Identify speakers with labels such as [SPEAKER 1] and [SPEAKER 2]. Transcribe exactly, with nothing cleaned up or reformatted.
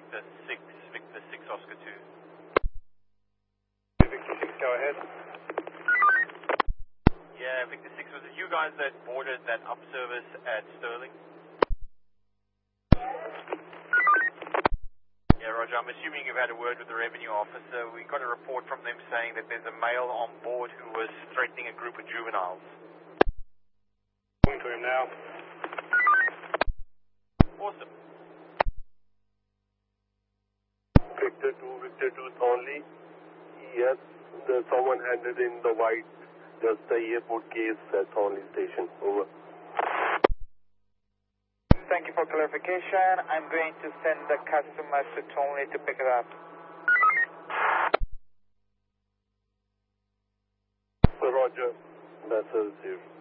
[SPEAKER 1] Victor six, Victor six, Oscar two.
[SPEAKER 2] Victor six, go ahead.
[SPEAKER 1] Yeah, Victor six, was it you guys that boarded that up service at Sterling? Yeah, Roger, I'm assuming you've had a word with the revenue officer. We got a report from them saying that there's a male on board who was threatening a group of juveniles.
[SPEAKER 2] Going to him now.
[SPEAKER 1] Awesome.
[SPEAKER 3] Victor two, Victor two only. Yes, there's someone handed in the white, just the airport case at Thornley Station. Over.
[SPEAKER 4] Thank you for clarification. I'm going to send the customer to Thornley to pick it up.
[SPEAKER 3] Roger, that's us here.